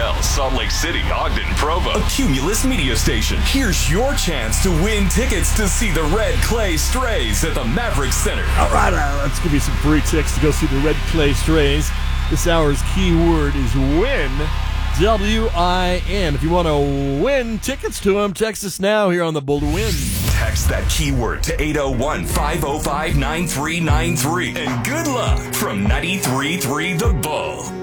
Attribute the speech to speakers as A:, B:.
A: Glendale, Salt Lake City, Ogden, Provo.
B: A Cumulus media station. Here's your chance to win tickets to see the Red Clay Strays at the Maverick Center.
C: All right, let's give you some free tickets to go see the Red Clay Strays. This hour's keyword is win. W-I-N. If you want to win tickets to them, text us now here on the Bull to Win.
B: Text that keyword to 801-505-9393. And good luck from 93.3 The Bull.